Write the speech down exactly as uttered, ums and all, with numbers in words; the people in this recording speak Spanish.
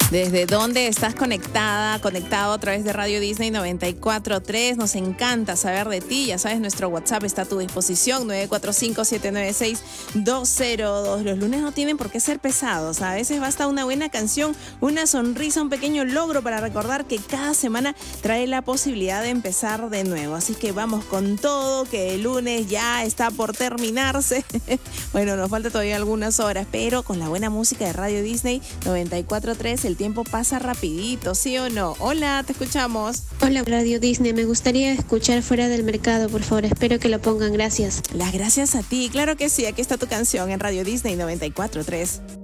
¿Desde dónde estás conectada, conectado a través de Radio Disney noventa y cuatro punto tres? Nos encanta saber de ti. Ya sabes, nuestro WhatsApp está a tu disposición, nueve cuatro cinco, siete nueve seis, dos cero dos. Los lunes no tienen por qué ser pesados. A veces basta una buena canción, una sonrisa, un pequeño logro para recordar que cada semana trae la posibilidad de empezar de nuevo. Así que vamos con todo, que el lunes ya está por terminarse. Bueno, nos falta todavía algunas horas, pero con la buena música de Radio Disney noventa y cuatro punto tres el tiempo pasa rapidito, ¿sí o no? Hola, te escuchamos. Hola, Radio Disney. Me gustaría escuchar Fuera del Mercado, por favor. Espero que lo pongan. Gracias. Las gracias a ti. Claro que sí. Aquí está tu canción en Radio Disney noventa y cuatro punto tres.